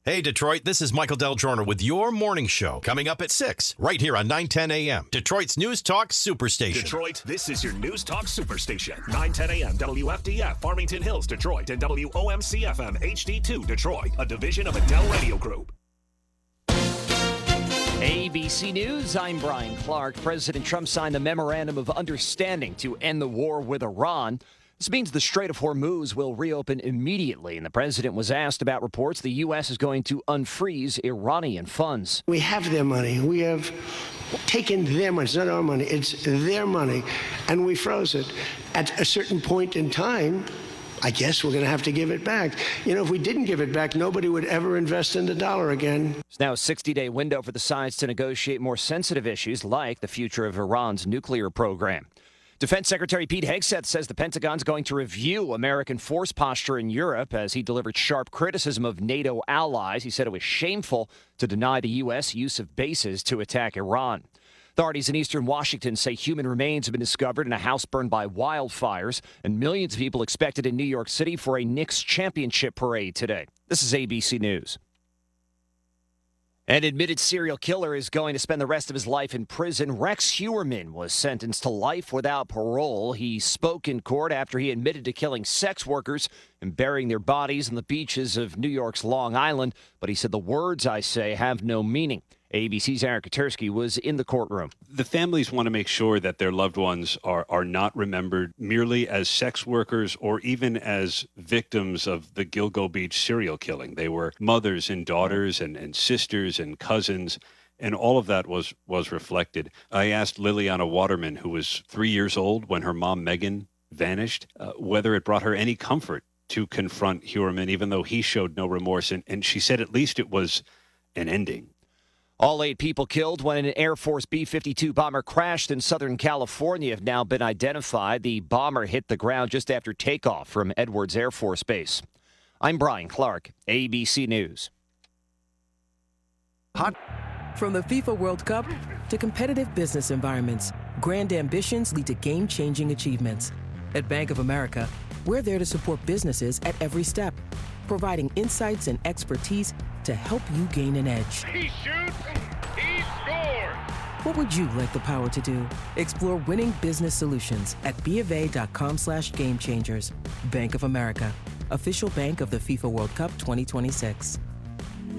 Hey, Detroit, this is Michael Del Giorno with your morning show coming up at 6, right here on 910 a.m. Detroit's News Talk Superstation. Detroit, this is your News Talk Superstation. 910 a.m. WFDF, Farmington Hills, Detroit, and WOMC-FM HD2, Detroit, a division of Adele Radio Group. ABC News, I'm Brian Clark. President Trump signed the Memorandum of Understanding to end the war with Iran. This means the Strait of Hormuz will reopen immediately, and the president was asked about reports the U.S. is going to unfreeze Iranian funds. We have their money. We have taken their money. It's not our money. It's their money, and we froze it. At a certain point in time, I guess we're going to have to give it back. You know, if we didn't give it back, nobody would ever invest in the dollar again. It's now a 60-day window for the sides to negotiate more sensitive issues like the future of Iran's nuclear program. Defense Secretary Pete Hegseth says the Pentagon's going to review American force posture in Europe as he delivered sharp criticism of NATO allies. He said it was shameful to deny the U.S. use of bases to attack Iran. Authorities in eastern Washington say human remains have been discovered in a house burned by wildfires, and millions of people expected in New York City for a Knicks championship parade today. This is ABC News. An admitted serial killer is going to spend the rest of his life in prison. Rex Heuermann was sentenced to life without parole. He spoke in court after he admitted to killing sex workers and burying their bodies on the beaches of New York's Long Island. But he said, "The words I say have no meaning." ABC's Aaron Katersky was in the courtroom. The families want to make sure that their loved ones are not remembered merely as sex workers or even as victims of the Gilgo Beach serial killing. They were mothers and daughters and sisters and cousins, and all of that was reflected. I asked Liliana Waterman, who was 3 years old when her mom, Megan, vanished, whether it brought her any comfort to confront Heuermann, even though he showed no remorse. And she said at least it was an ending. All 8 people killed when an Air Force B-52 bomber crashed in Southern California have now been identified. The bomber hit the ground just after takeoff from Edwards Air Force Base. I'm Brian Clark, ABC News. From the FIFA World Cup to competitive business environments, grand ambitions lead to game-changing achievements. At Bank of America, we're there to support businesses at every step, providing insights and expertise to help you gain an edge. He shoots, he scores! What would you like the power to do? Explore winning business solutions at BofA.com/gamechangers. Bank of America, official bank of the FIFA World Cup 2026.